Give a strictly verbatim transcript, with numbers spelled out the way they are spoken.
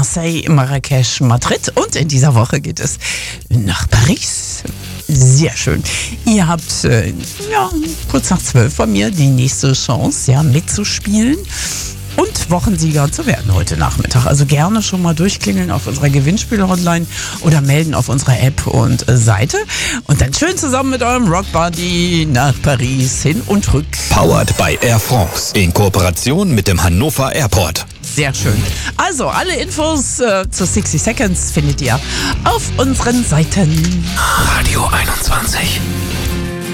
Marseille, Marrakesch, Madrid und in dieser Woche geht es nach Paris. Sehr schön. Ihr habt äh, ja, kurz nach zwölf bei mir die nächste Chance, ja, mitzuspielen und Wochensieger zu werden heute Nachmittag. Also gerne schon mal durchklingeln auf unserer Gewinnspiel-Hotline oder melden auf unserer App und äh, Seite. Und dann schön zusammen mit eurem Rockbuddy nach Paris hin und zurück. Powered by Air France in Kooperation mit dem Hannover Airport. Sehr schön. Also alle Infos äh, zu sixty Seconds findet ihr auf unseren Seiten. Radio einundzwanzig.